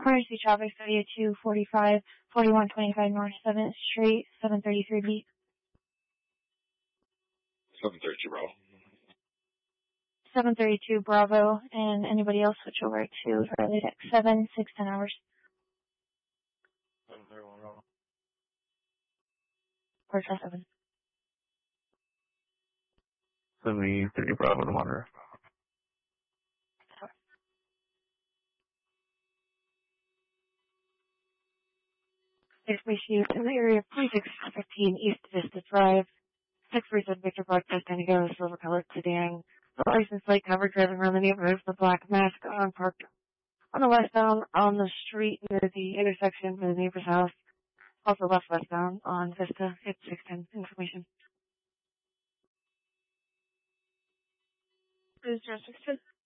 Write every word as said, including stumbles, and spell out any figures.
Emergency traffic study at two forty-five, forty-one twenty-five North seventh Street, seven thirty-three B. seven thirty-two Bravo. seven thirty-two Bravo, and anybody else switch over to Charlie Deck seven, six, ten hours. seven thirty-one Bravo. Portal seven. seventy thirty Bravo to monitor. There's issue in the area of twenty-six fifteen East Vista Drive. six forty-seven Victor Broadcast Indigo, silver colored sedan. The license plate covered driving around the neighborhood with a black mask on, parked on the westbound on the street near the intersection with the neighbor's house. Also left westbound on Vista. It's six ten information. Is zero six ten?